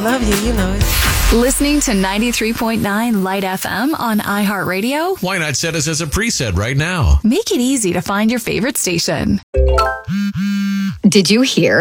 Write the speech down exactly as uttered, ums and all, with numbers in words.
love you, you know it. Listening to ninety-three point nine Light F M on iHeartRadio? Why not set us as a preset right now? Make it easy to find your favorite station. Did you hear?